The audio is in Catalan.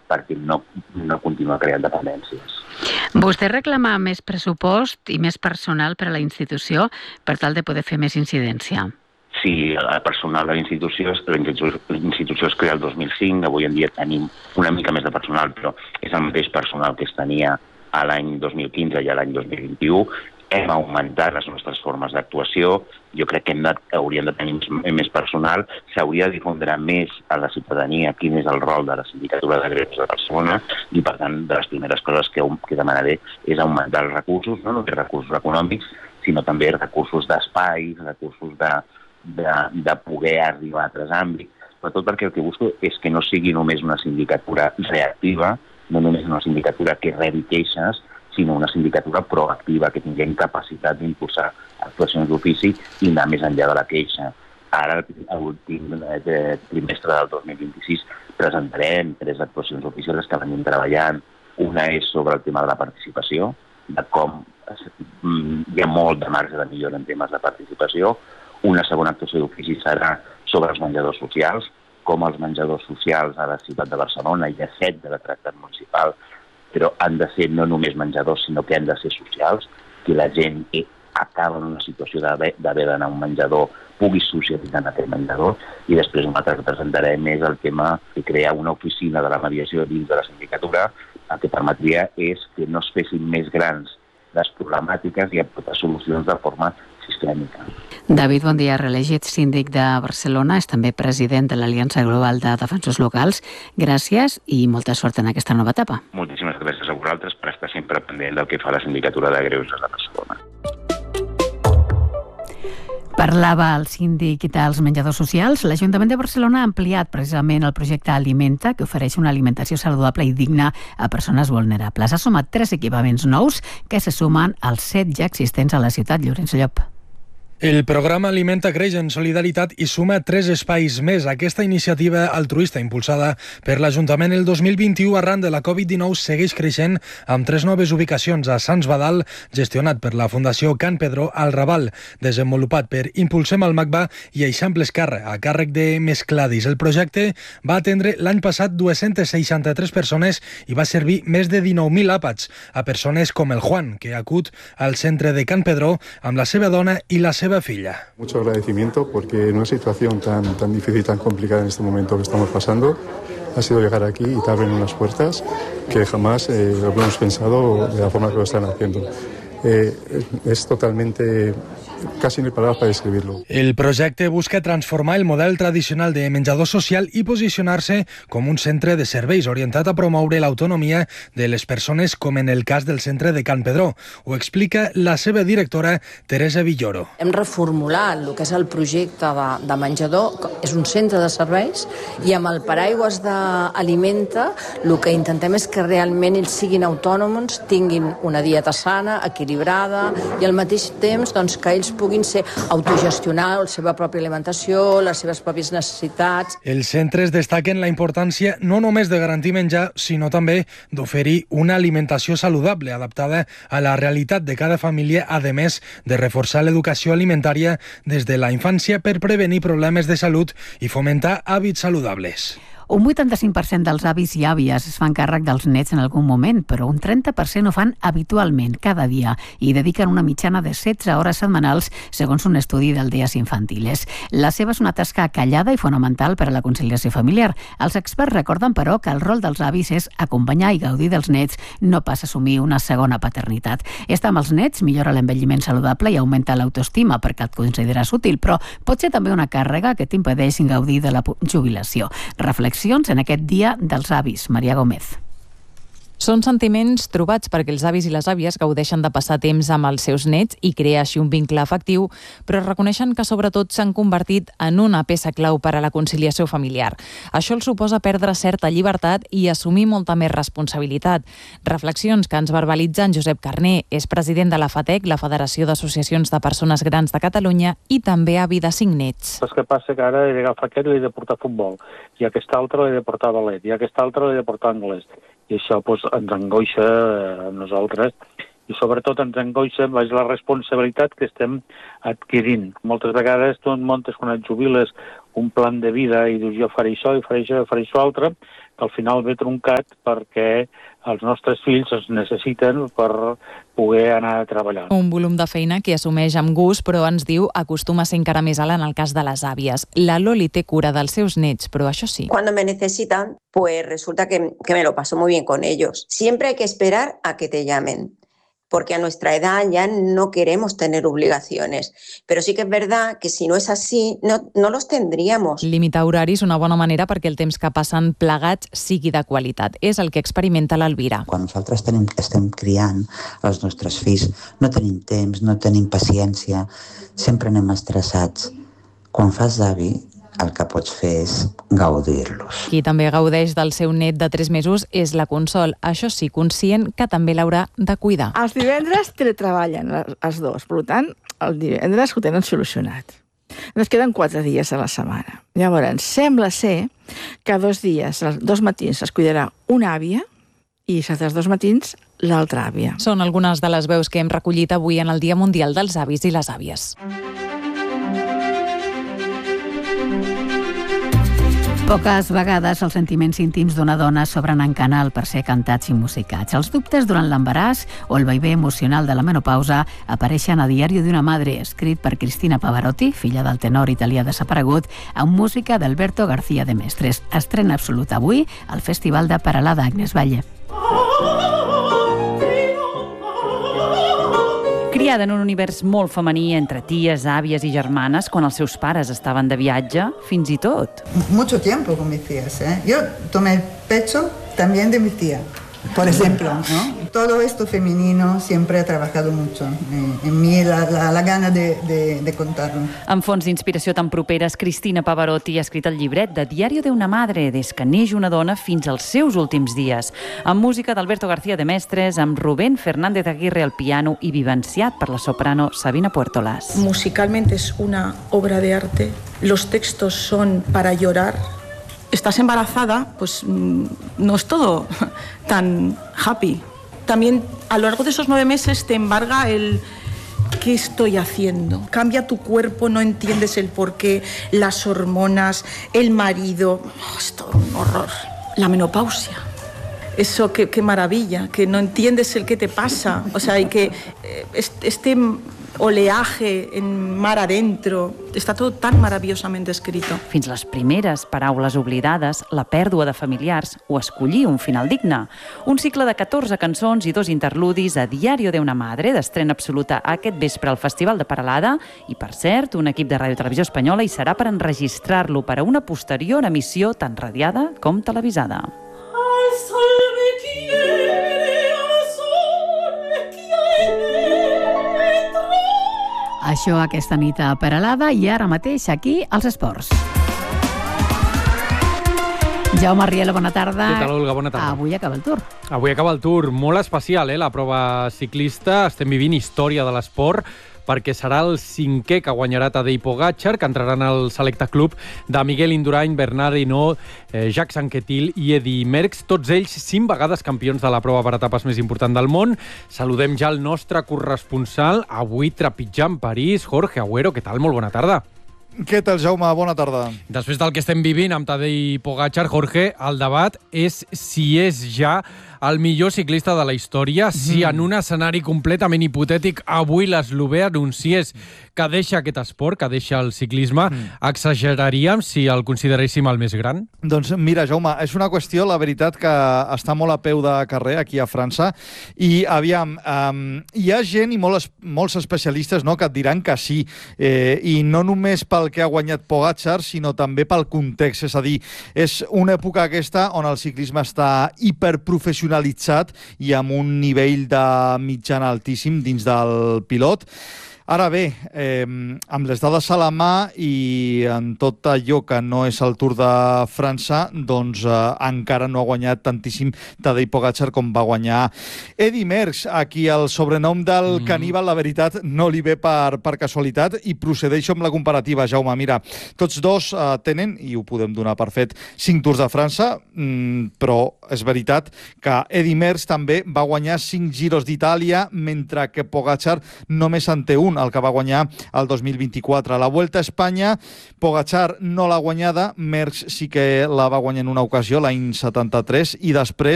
perquè no continua creant dependències. Vostè reclama més pressupost i més personal per a la institució per tal de poder fer més incidència. Sí, el personal de la institució es crea el 2005, avui en dia tenim una mica més de personal, però és el mateix personal que es tenia a l'any 2015 i a l'any 2021. Hem augmentat les nostres formes d'actuació, jo crec que hauríem de tenir més personal, s'hauria de difondre més a la ciutadania quin és el rol de la Sindicatura de Greuges de Barcelona i, per tant, de les primeres coses que demanaré és augmentar els recursos, no només recursos econòmics, sinó també recursos d'espais, recursos de poder arribar a altres àmbits, sobretot perquè el que busco és que no sigui només una sindicatura reactiva, no només una sindicatura que rebi queixes, sinó una sindicatura proactiva, que tinguem capacitat d'impulsar actuacions d'ofici i anar més enllà de la queixa. Ara, a l'últim trimestre del 2026, presentarem 3 actuacions oficials que venim treballant. Una és sobre el tema de la participació, de com hi ha molt de marge de millora en temes de participació. Una segona actuació d'ofici serà sobre els menjadors socials, com els menjadors socials a la ciutat de Barcelona, hi ha 7 de la tractat municipal, però han de ser no només menjadors, sinó que han de ser socials, que la gent que acaba en una situació d'haver d'anar a un menjador pugui socialitzar en aquest menjador. I després un altre que presentarem és el tema de crear una oficina de la mediació dins de la sindicatura. El que permetria és que no es fessin més grans les problemàtiques i aportar solucions de forma sistèmica. David, bon dia, reelegit síndic de Barcelona, és també president de l'Aliança Global de Defensors Locals. Gràcies i molta sort en aquesta nova etapa. Moltíssimes gràcies a vosaltres per estar sempre pendent del que fa la Sindicatura de Greuges de Barcelona. Parlava el síndic dels menjadors socials. L'Ajuntament de Barcelona ha ampliat precisament el projecte Alimenta, que ofereix una alimentació saludable i digna a persones vulnerables. Ha sumat 3 equipaments nous que se sumen als 7 ja existents a la ciutat. Llorenç Llop. El programa Alimenta creix en solidaritat i suma 3 espais més. Aquesta iniciativa altruista impulsada per l'Ajuntament el 2021 arran de la Covid-19 segueix creixent amb 3 noves ubicacions a Sants Badal, gestionat per la Fundació Can Pedró, al Raval, desenvolupat per Impulsem el MACBA, i Eixample Esquerra, a càrrec de Mescladis. El projecte va atendre l'any passat 263 persones i va servir més de 19.000 àpats a persones com el Juan, que acut al centre de Can Pedró amb la seva dona i la seva filla. Mucho agradecimiento porque en una situación tan difícil, tan complicada en este momento que estamos pasando, ha sido llegar aquí y te abren unas puertas que jamás lo hemos pensado de la forma que lo están haciendo. Es totalmente... Casi no hay palabras para describirlo. El projecte busca transformar el model tradicional de menjador social i posicionar-se com un centre de serveis orientat a promoure l'autonomia de les persones, com en el cas del centre de Can Pedró. Ho explica la seva directora, Teresa Villoro. Hem reformulat el que és el projecte de menjador, és un centre de serveis, i amb el paraigües d'Alimenta el que intentem és que realment ells siguin autònoms, tinguin una dieta sana, equilibrada, i al mateix temps doncs, que ells puguin ser autogestionar la seva pròpia alimentació, les seves pròpies necessitats. Els centres destaquen la importància no només de garantir menjar, sinó també d'oferir una alimentació saludable adaptada a la realitat de cada família, a més de reforçar l'educació alimentària des de la infància per prevenir problemes de salut i fomentar hàbits saludables. Un 85% dels avis i àvies es fan càrrec dels nets en algun moment, però un 30% ho fan habitualment, cada dia, i dediquen una mitjana de 16 hores setmanals, segons un estudi del Días Infantiles. La seva és una tasca callada i fonamental per a la conciliació familiar. Els experts recorden, però, que el rol dels avis és acompanyar i gaudir dels nets, no pas assumir una segona paternitat. Estar amb els nets millora l'envelliment saludable i augmenta l'autoestima perquè et consideres útil, però pot ser també una càrrega que t'impedeix gaudir de la jubilació. En aquest dia dels avis. Maria Gómez. Són sentiments trobats perquè els avis i les àvies gaudeixen de passar temps amb els seus nets i crear així un vincle afectiu, però reconeixen que sobretot s'han convertit en una peça clau per a la conciliació familiar. Això els suposa perdre certa llibertat i assumir molta més responsabilitat. Reflexions que ens verbalitza en Josep Carné, és president de la FATEC, la Federació d'Associacions de Persones Grans de Catalunya, i també avi de 5 nets. El que passa que ara he d'agafar aquest i l'he de portar a futbol, i aquest altre l'he de portar a ballet, i aquest altre l'he de portar a anglès. I això ens angoixa a nosaltres i sobretot ens angoixa és la responsabilitat que estem adquirint. Moltes vegades tu et muntes quan et jubiles un plan de vida i dius jo faré això i faré això altre, que al final ve truncat perquè els nostres fills es necessiten per poder anar a treballar. Un volum de feina que assumeix amb gust, però ens diu acostuma a ser encara més alt en el cas de les àvies. La Loli té cura dels seus nets, però això sí. Cuando me necesitan, pues resulta que me lo paso muy bien con ellos. Siempre hay que esperar a que te llamen, porque a nuestra edad ya no queremos tener obligaciones. Pero sí que es verdad que si no es así, no los tendríamos. Limitar horaris una bona manera perquè el temps que passen plegats sigui de qualitat. És el que experimenta l'Elvira. Quan nosaltres estem criant els nostres fills, no tenim temps, no tenim paciència, sempre anem estressats. Quan fas d'avi, el que pots fer és gaudir-los. Qui també gaudeix del seu net de 3 mesos és la Consol, això sí, conscient que també l'haurà de cuidar. Els divendres teletreballen els dos, per tant, el divendres ho tenen solucionat. Ens queden 4 dies a la setmana. Llavors, sembla ser que 2 dies, 2 matins es cuidarà una àvia i els altres 2 matins l'altra àvia. Són algunes de les veus que hem recollit avui en el Dia Mundial dels Avis i les Àvies. Poques vegades els sentiments íntims d'una dona s'obren en canal per ser cantats i musicats. Els dubtes durant l'embaràs o el vaivé emocional de la menopausa apareixen a Diario d'una madre, escrit per Cristina Pavarotti, filla del tenor italià desaparegut, amb música d'Alberto García de Mestres. Estrena absoluta avui al Festival de Peralada, Agnes Valle. Criada en un univers molt femení entre ties, àvies i germanes, quan els seus pares estaven de viatge, fins i tot. Mucho tiempo con mis tías, ¿eh? Yo tomé el pecho también de mi tía, por ejemplo, ¿no? Todo esto femenino siempre ha trabajado mucho en mí, la gana de contarlo. Amb fonts d'inspiració tan properes, Cristina Pavarotti ha escrit el llibret de Diario de una madre, des que neix una dona fins als seus últims dies, amb música d'Alberto García de Mestres, amb Rubén Fernández Aguirre al piano i vivenciat per la soprano Sabina Puertolas. Musicalmente es una obra de arte, los textos son para llorar. Estás embarazada, pues no es todo tan happy. También a lo largo de esos 9 meses te embarga el ¿qué estoy haciendo? Cambia tu cuerpo, no entiendes el porqué, las hormonas, el marido. Es todo un horror. La menopausia. Eso, qué maravilla, que no entiendes el qué te pasa. O sea, y que este oleaje en mar adentro, està tot tan maravillosament escrit. Fins les primeres paraules oblidades, la pèrdua de familiars o escollir un final digne. Un cicle de 14 cançons i 2 interludis a Diario de una madre, d'estrena absoluta aquest vespre al Festival de Peralada, i per cert, un equip de Ràdio Televisió Espanyola hi serà per enregistrar-lo per a una posterior emissió tant radiada com televisada. Al sol me quiere, al sol me quiere. Això aquesta nit a Peralada i ara mateix aquí als esports. Jaume Arriela, bona tarda. Què tal, Olga? Bona tarda. Avui acaba el Tour. Avui acaba el Tour, molt especial, la prova ciclista. Estem vivint història de l'esport, perquè serà el 5è que guanyarà Tadej Pogačar, que entraran al selecte club de Miguel Indurain, Bernard Hinault, Jacques Anquetil i Eddy Merckx, tots ells 5 vegades campions de la prova per etapes més important del món. Saludem ja el nostre corresponsal, avui trepitjant París, Jorge Agüero. Què tal? Molt bona tarda. Què tal, Jaume? Bona tarda. Després del que estem vivint amb Tadej Pogačar, Jorge, el debat és si és ja el millor ciclista de la història, si en un escenari completament hipotètic avui l'eslovè anunciés que deixa aquest esport, que deixa el ciclisme, exageraríem si el consideréssim el més gran? Doncs mira, Jaume, és una qüestió, la veritat, que està molt a peu de carrer aquí a França, i aviam, hi ha gent i molts especialistes, no, que et diran que sí, i no només pel que ha guanyat Pogačar, sinó també pel context, és a dir, és una època aquesta on el ciclisme està hiperprofessionalitzat i amb un nivell de mitjana altíssim dins del pilot. Ara bé, amb les dades a la mà i en tot allò que no és el Tour de França, doncs encara no ha guanyat tantíssim Tadej Pogačar com va guanyar Eddy Merckx. Aquí el sobrenom del caníbal, la veritat, no li ve per casualitat i procedeixo amb la comparativa, Jaume. Mira, tots dos tenen, i ho podem donar per fet, 5 Tours de França, però és veritat que Eddy Merckx també va guanyar 5 Giros d'Itàlia, mentre que Pogačar només en té un, el que va guanyar el 2024. La Vuelta a Espanya, Pogačar no l'ha guanyada, Merckx sí que la va guanyar en una ocasió, l'any 73, i després